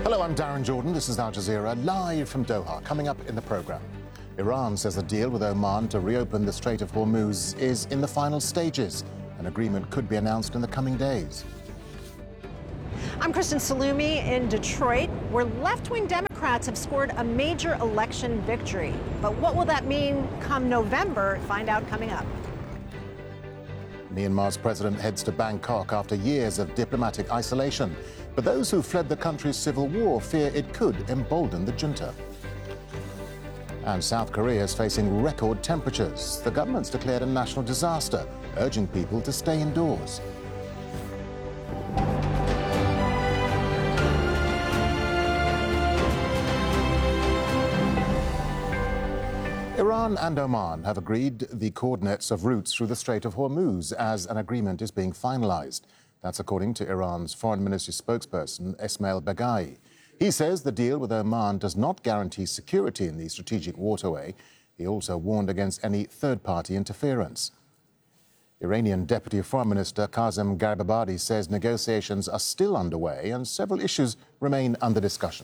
Hello, I'm Darren Jordan. This is Al Jazeera, live from Doha. Coming up in the programme, Iran says the deal with Oman to reopen the Strait of Hormuz is in the final stages. An agreement could be announced in the coming days. I'm Kristen Salumi in Detroit, where left-wing Democrats have scored a major election victory. But what will that mean come November? Find out coming up. Myanmar's president heads to Bangkok after years of diplomatic isolation. But those who fled the country's civil war fear it could embolden the junta. And South Korea is facing record temperatures. The government's declared a national disaster, urging people to stay indoors. Iran and Oman have agreed the coordinates of routes through the Strait of Hormuz as an agreement is being finalized. That's according to Iran's Foreign Ministry spokesperson, Esmail Baghai. He says the deal with Oman does not guarantee security in the strategic waterway. He also warned against any third-party interference. Iranian Deputy Foreign Minister Kazem Garibabadi says negotiations are still underway and several issues remain under discussion.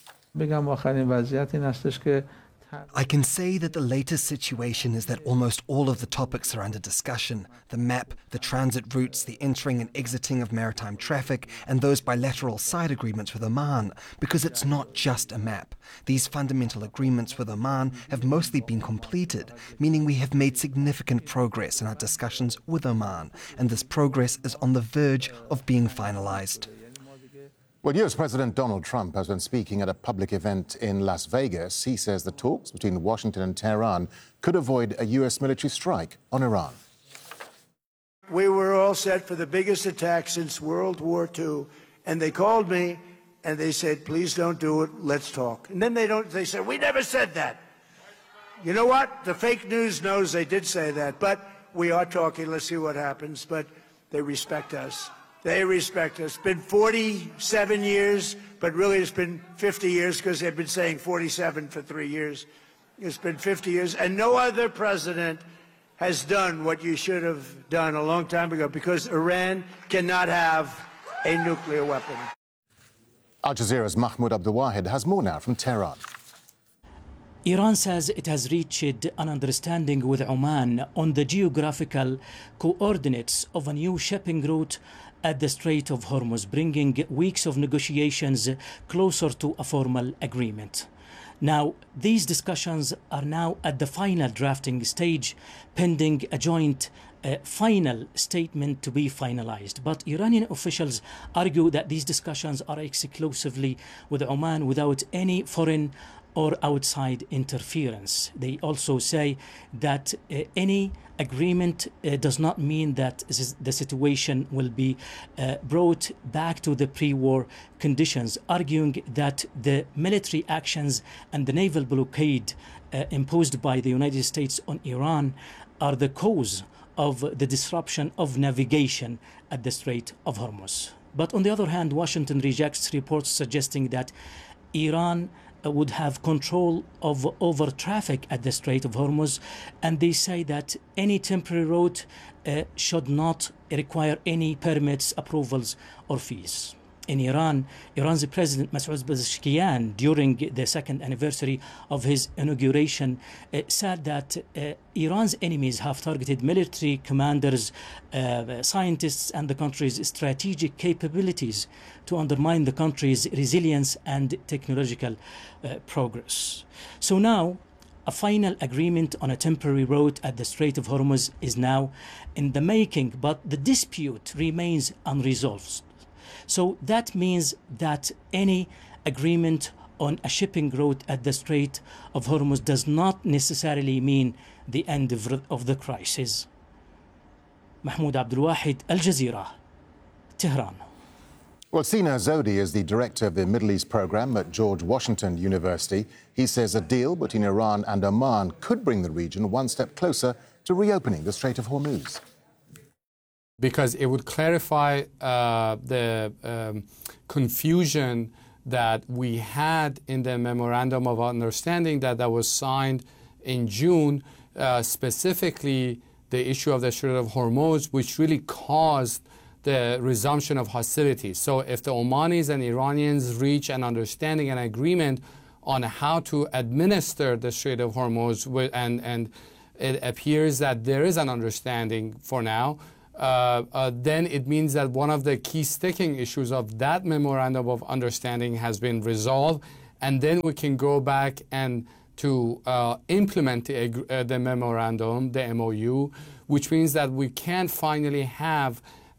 I can say that the latest situation is that almost all of the topics are under discussion. The map, the transit routes, the entering and exiting of maritime traffic, and those bilateral side agreements with Oman, because it's not just a map. These fundamental agreements with Oman have mostly been completed, meaning we have made significant progress in our discussions with Oman, and this progress is on the verge of being finalized. Well, US President Donald Trump has been speaking at a public event in Las Vegas. He says the talks between Washington and Tehran could avoid a US military strike on Iran. We were all set for the biggest attack since World War II, and they called me and they said, please don't do it, let's talk. And then they said, we never said that. You know what? The fake news knows they did say that, but we are talking, let's see what happens, but they respect us. They respect us. It's been 47 years, but really it's been 50 years because they've been saying 47 for 3 years. It's been 50 years, and no other president has done what you should have done a long time ago because Iran cannot have a nuclear weapon. Al Jazeera's Mahmoud Abdulwahid has more now from Tehran. Iran says it has reached an understanding with Oman on the geographical coordinates of a new shipping route at the Strait of Hormuz, bringing weeks of negotiations closer to a formal agreement. Now, these discussions are now at the final drafting stage, pending a joint final statement to be finalized. But Iranian officials argue that these discussions are exclusively with Oman without any foreign or outside interference. They also say that any agreement does not mean that the situation will be brought back to the pre-war conditions, arguing that the military actions and the naval blockade imposed by the United States on Iran are the cause of the disruption of navigation at the Strait of Hormuz. But on the other hand, Washington rejects reports suggesting that Iran would have control over traffic at the Strait of Hormuz, and they say that any temporary route should not require any permits, approvals, or fees. In Iran, Iran's President Masoud Pezeshkian, during the second anniversary of his inauguration, said that Iran's enemies have targeted military commanders, scientists, and the country's strategic capabilities to undermine the country's resilience and technological progress. So now, a final agreement on a temporary route at the Strait of Hormuz is now in the making, but the dispute remains unresolved. So that means that any agreement on a shipping route at the Strait of Hormuz does not necessarily mean the end of the crisis. Mahmoud Abdulwahid, Al Jazeera, Tehran. Well, Sina Zodi is the director of the Middle East program at George Washington University. He says a deal between Iran and Oman could bring the region one step closer to reopening the Strait of Hormuz. Because it would clarify the confusion that we had in the Memorandum of Understanding that was signed in June, specifically the issue of the Strait of Hormuz, which really caused the resumption of hostilities. So if the Omanis and Iranians reach an understanding and agreement on how to administer the Strait of Hormuz, and it appears that there is an understanding for now, then it means that one of the key sticking issues of that memorandum of understanding has been resolved, and then we can go back and to implement the memorandum, the MOU, which means that we can finally have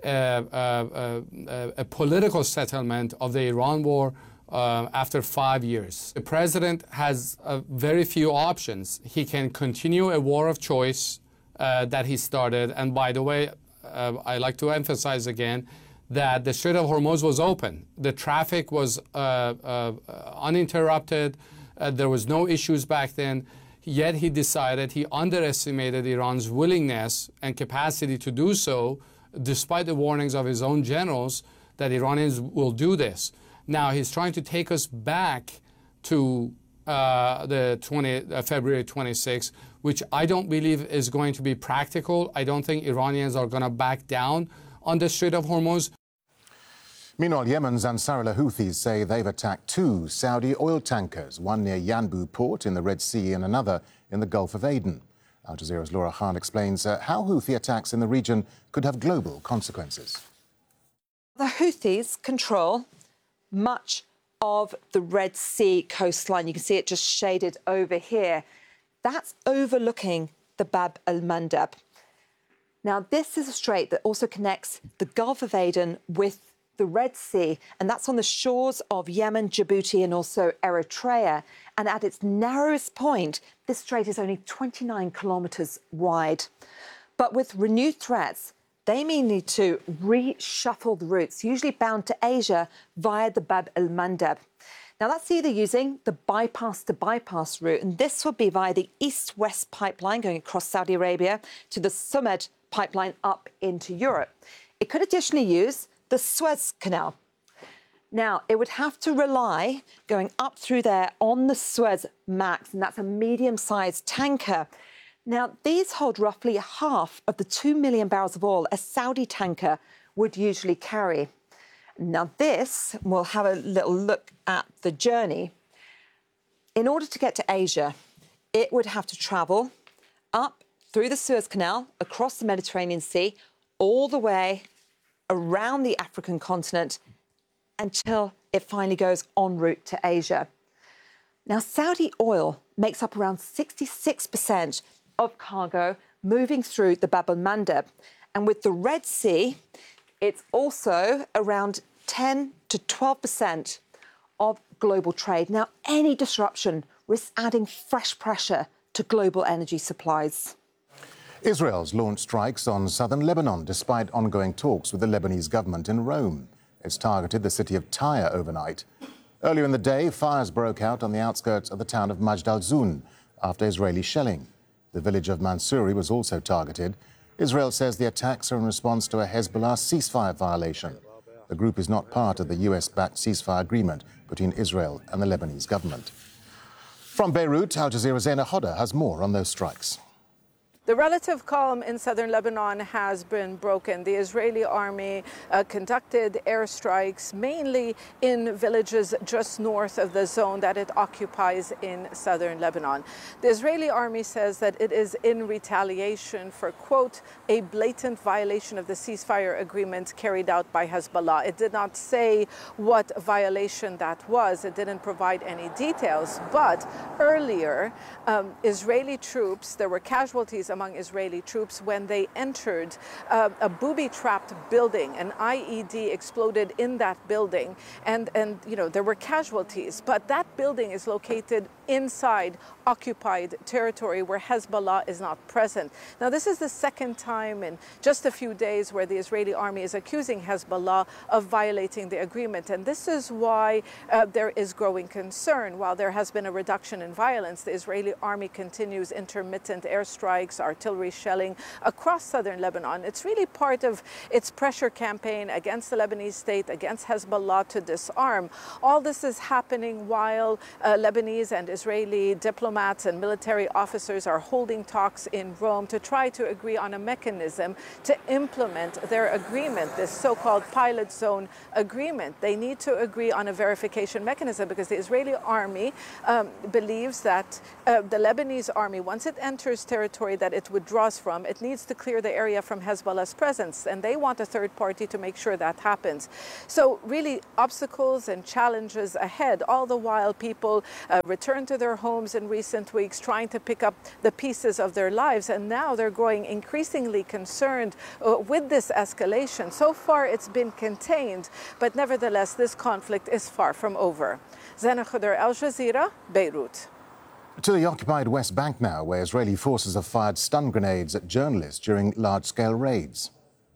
a political settlement of the Iran war after 5 years. The president has very few options. He can continue a war of choice that he started. And by the way, I like to emphasize again that the Strait of Hormuz was open. The traffic was uninterrupted. There was no issues back then. Yet he decided, he underestimated Iran's willingness and capacity to do so, despite the warnings of his own generals that Iranians will do this. Now he's trying to take us back to February 26, which I don't believe is going to be practical. I don't think Iranians are going to back down on the Strait of Hormuz. Meanwhile, Yemen's Ansarullah Houthis say they've attacked 2 Saudi oil tankers, one near Yanbu port in the Red Sea and another in the Gulf of Aden. Al Jazeera's Laura Khan explains how Houthi attacks in the region could have global consequences. The Houthis control much of the Red Sea coastline. You can see it just shaded over here. That's overlooking the Bab el-Mandeb. Now, this is a strait that also connects the Gulf of Aden with the Red Sea, and that's on the shores of Yemen, Djibouti, and also Eritrea. And at its narrowest point, this strait is only 29 kilometres wide. But with renewed threats, they may need to reshuffle the routes, usually bound to Asia via the Bab el-Mandeb. Now, that's either using the bypass-to-bypass route, and this would be via the east-west pipeline going across Saudi Arabia to the Sumed pipeline up into Europe. It could additionally use the Suez Canal. Now, it would have to rely going up through there on the Suez Max, and that's a medium-sized tanker. Now, these hold roughly half of the 2 million barrels of oil a Saudi tanker would usually carry. Now, this, we'll have a little look at the journey. In order to get to Asia, it would have to travel up through the Suez Canal, across the Mediterranean Sea, all the way around the African continent until it finally goes en route to Asia. Now, Saudi oil makes up around 66% of cargo moving through the Bab el-Mandeb. And with the Red Sea, it's also around 10 to 12% of global trade. Now, any disruption risks adding fresh pressure to global energy supplies. Israel's launched strikes on southern Lebanon despite ongoing talks with the Lebanese government in Rome. It's targeted the city of Tyre overnight. Earlier in the day, fires broke out on the outskirts of the town of Majd al-Zoun after Israeli shelling. The village of Mansouri was also targeted. Israel says the attacks are in response to a Hezbollah ceasefire violation. The group is not part of the US-backed ceasefire agreement between Israel and the Lebanese government. From Beirut, Al Jazeera's Zaina Hodder has more on those strikes. The relative calm in southern Lebanon has been broken. The Israeli army conducted airstrikes mainly in villages just north of the zone that it occupies in southern Lebanon. The Israeli army says that it is in retaliation for, quote, a blatant violation of the ceasefire agreement carried out by Hezbollah. It did not say what violation that was. It didn't provide any details. But earlier, Israeli troops, there were casualties among Israeli troops when they entered a booby-trapped building. An IED exploded in that building, and you know, there were casualties. But that building is located inside occupied territory where Hezbollah is not present. Now, this is the second time in just a few days where the Israeli army is accusing Hezbollah of violating the agreement. And this is why there is growing concern. While there has been a reduction in violence, the Israeli army continues intermittent airstrikes artillery shelling across southern Lebanon. It's really part of its pressure campaign against the Lebanese state, against Hezbollah to disarm. All this is happening while Lebanese and Israeli diplomats and military officers are holding talks in Rome to try to agree on a mechanism to implement their agreement, this so-called pilot zone agreement. They need to agree on a verification mechanism because the Israeli army believes that the Lebanese army, once it enters territory that it withdraws from, it needs to clear the area from Hezbollah's presence, and they want a third party to make sure that happens. So really obstacles and challenges ahead, all the while people return to their homes in recent weeks trying to pick up the pieces of their lives, and now they're growing increasingly concerned with this escalation. So far it's been contained, but nevertheless this conflict is far from over. Zena Khudr, Al Jazeera, Beirut. To the occupied West Bank now, where Israeli forces have fired stun grenades at journalists during large-scale raids.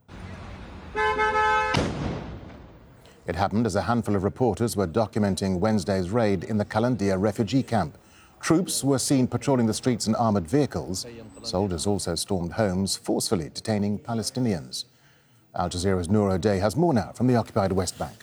It happened as a handful of reporters were documenting Wednesday's raid in the Qalandia refugee camp. Troops were seen patrolling the streets in armoured vehicles. Soldiers also stormed homes, forcefully detaining Palestinians. Al Jazeera's Noor O'Day has more now from the occupied West Bank.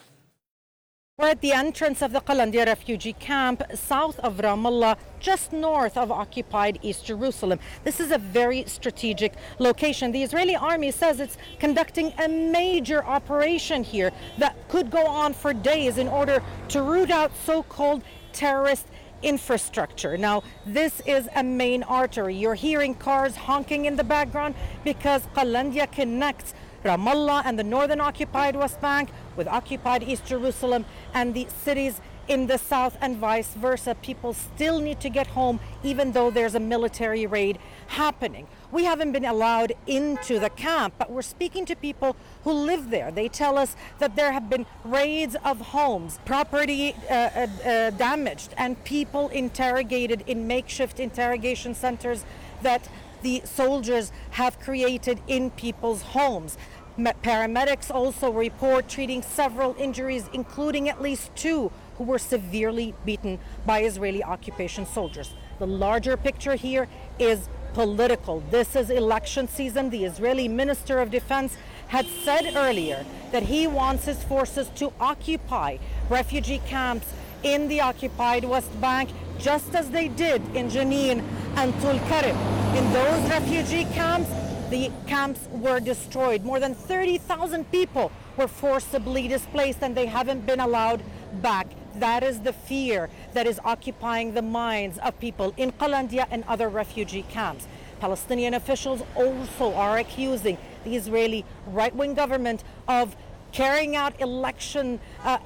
We're at the entrance of the Qalandia refugee camp, south of Ramallah, just north of occupied East Jerusalem. This is a very strategic location. The Israeli army says it's conducting a major operation here that could go on for days in order to root out so-called terrorist infrastructure. Now, this is a main artery. You're hearing cars honking in the background because Qalandia connects Ramallah and the northern occupied West Bank with occupied East Jerusalem and the cities in the south and vice versa. People still need to get home even though there's a military raid happening. We haven't been allowed into the camp, but we're speaking to people who live there. They tell us that there have been raids of homes, property damaged, and people interrogated in makeshift interrogation centers that the soldiers have created in people's homes. Paramedics also report treating several injuries, including at least 2 who were severely beaten by Israeli occupation soldiers. The larger picture here is political. This is election season. The Israeli Minister of Defense had said earlier that he wants his forces to occupy refugee camps in the occupied West Bank, just as they did in Jenin and Tulkarem. In those refugee camps, the camps were destroyed. More than 30,000 people were forcibly displaced and they haven't been allowed back. That is the fear that is occupying the minds of people in Qalandia and other refugee camps. Palestinian officials also are accusing the Israeli right-wing government of carrying out election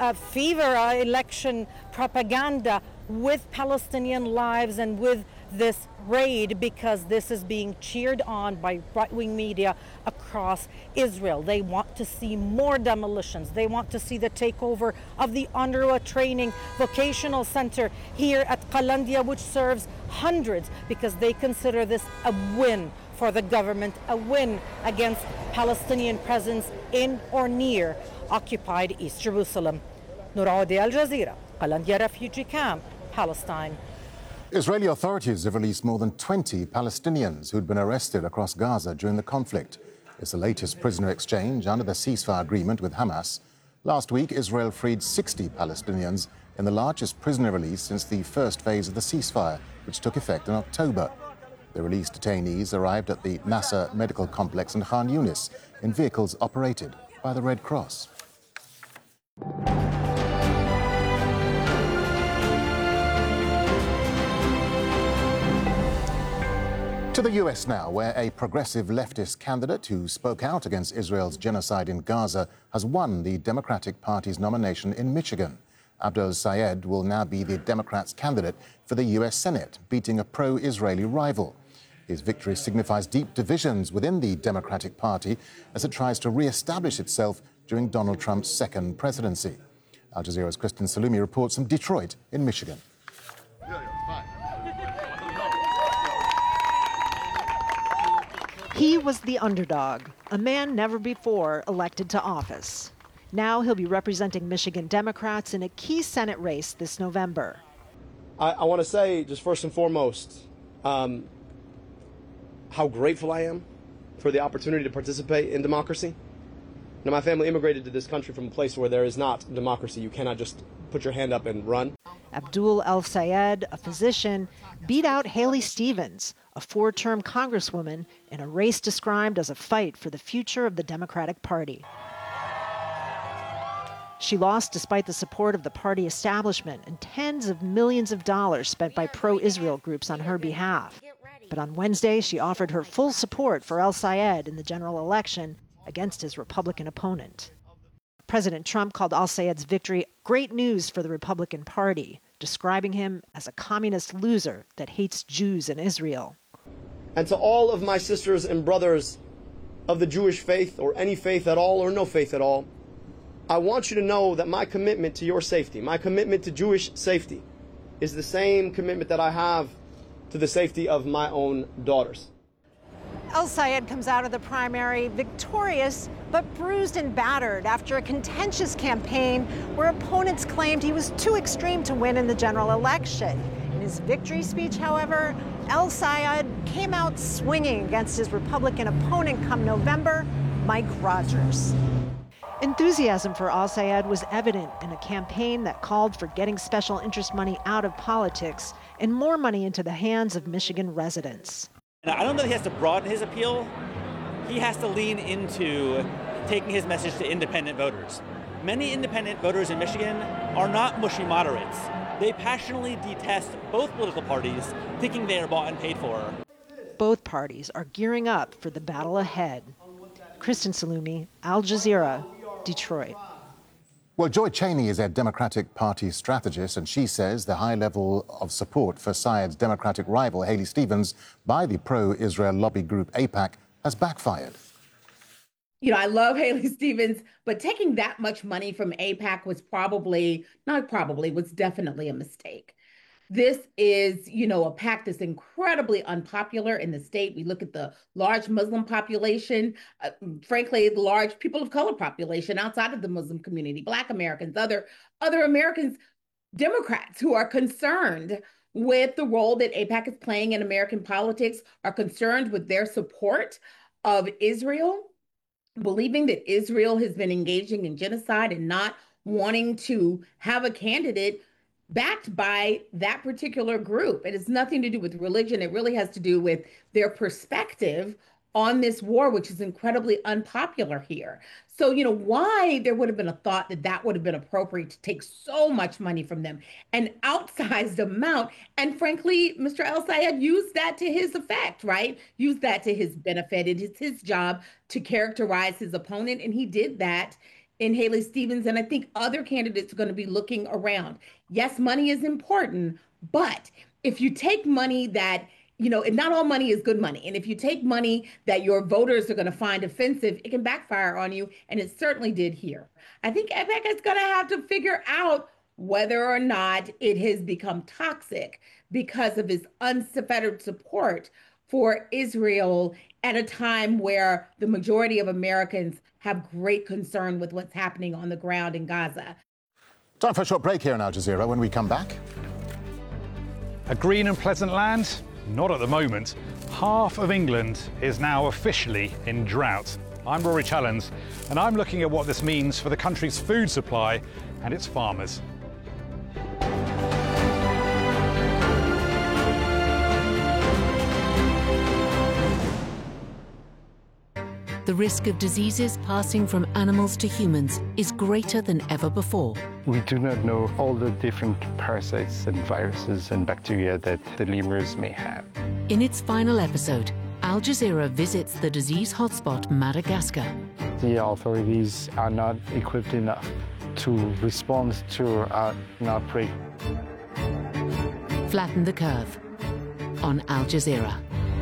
election propaganda with Palestinian lives and with this raid, because this is being cheered on by right-wing media across Israel. They want to see more demolitions. They want to see the takeover of the UNRWA training vocational center here at Qalandia, which serves hundreds, because they consider this a win for the government, a win against Palestinian presence in or near occupied East Jerusalem. Noor O'Day, Al Jazeera, Qalandia refugee camp, Palestine. Israeli authorities have released more than 20 Palestinians who'd been arrested across Gaza during the conflict. It's the latest prisoner exchange under the ceasefire agreement with Hamas. Last week, Israel freed 60 Palestinians in the largest prisoner release since the first phase of the ceasefire, which took effect in October. The released detainees arrived at the Nasser Medical Complex in Khan Yunis in vehicles operated by the Red Cross. To the US now, where a progressive leftist candidate who spoke out against Israel's genocide in Gaza has won the Democratic Party's nomination in Michigan. Abdel Sayed will now be the Democrats' candidate for the US Senate, beating a pro-Israeli rival. His victory signifies deep divisions within the Democratic Party as it tries to re-establish itself during Donald Trump's second presidency. Al Jazeera's Kristen Salumi reports from Detroit in Michigan. He was the underdog, a man never before elected to office. Now he'll be representing Michigan Democrats in a key Senate race this November. I want to say, just first and foremost, I how grateful I am for the opportunity to participate in democracy. Now, my family immigrated to this country from a place where there is not democracy. You cannot just put your hand up and run. Abdul El-Sayed, a physician, beat out Haley Stevens, a 4-term congresswoman, in a race described as a fight for the future of the Democratic Party. She lost despite the support of the party establishment and tens of millions of dollars spent by pro-Israel groups on her behalf. But on Wednesday, she offered her full support for El-Sayed in the general election against his Republican opponent. President Trump called El-Sayed's victory great news for the Republican Party, describing him as a communist loser that hates Jews and Israel. And to all of my sisters and brothers of the Jewish faith, or any faith at all or no faith at all, I want you to know that my commitment to your safety, my commitment to Jewish safety, is the same commitment that I have to the safety of my own daughters. El-Sayed comes out of the primary victorious, but bruised and battered after a contentious campaign where opponents claimed he was too extreme to win in the general election. In his victory speech, however, El-Sayed came out swinging against his Republican opponent come November, Mike Rogers. Enthusiasm for El-Sayed was evident in a campaign that called for getting special interest money out of politics and more money into the hands of Michigan residents. I don't know that he has to broaden his appeal. He has to lean into taking his message to independent voters. Many independent voters in Michigan are not mushy moderates. They passionately detest both political parties, thinking they are bought and paid for. Both parties are gearing up for the battle ahead. Kristen Salumi, Al Jazeera, Detroit. Well, Joy Cheney is a Democratic Party strategist, and she says the high level of support for Sayed's Democratic rival, Haley Stevens, by the pro-Israel lobby group AIPAC has backfired. You know, I love Haley Stevens, but taking that much money from AIPAC was was definitely a mistake. This is, you know, a PAC that's incredibly unpopular in the state. We look at the large Muslim population, frankly, the large people of color population outside of the Muslim community, Black Americans, other Americans, Democrats who are concerned with the role that AIPAC is playing in American politics, are concerned with their support of Israel, believing that Israel has been engaging in genocide and not wanting to have a candidate backed by that particular group. It has nothing to do with religion. It really has to do with their perspective on this war, which is incredibly unpopular here. So, you know, why there would have been a thought that that would have been appropriate to take so much money from them, an outsized amount. And frankly, Mr. El-Sayed used that to his effect, right? Used that to his benefit. It is his job to characterize his opponent. And he did that in Haley Stevens. And I think other candidates are going to be looking around. Yes, money is important, but if you take money that, you know, and not all money is good money. And if you take money that your voters are going to find offensive, it can backfire on you. And it certainly did here. I think AIPAC is going to have to figure out whether or not it has become toxic because of his unfettered support for Israel at a time where the majority of Americans have great concern with what's happening on the ground in Gaza. Time for a short break here on Al Jazeera. When we come back. A green and pleasant land? Not at the moment. Half of England is now officially in drought. I'm Rory Challens, and I'm looking at what this means for the country's food supply and its farmers. The risk of diseases passing from animals to humans is greater than ever before. We do not know all the different parasites and viruses and bacteria that the lemurs may have. In its final episode, Al Jazeera visits the disease hotspot Madagascar. The authorities are not equipped enough to respond to an outbreak. Flatten the Curve on Al Jazeera.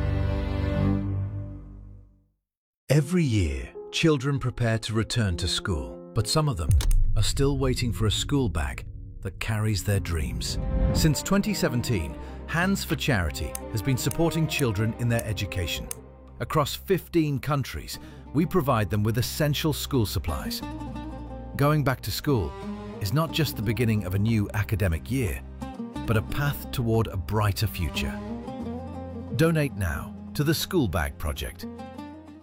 Every year, children prepare to return to school, but some of them are still waiting for a school bag that carries their dreams. Since 2017, Hands for Charity has been supporting children in their education. Across 15 countries, we provide them with essential school supplies. Going back to school is not just the beginning of a new academic year, but a path toward a brighter future. Donate now to the School Bag Project.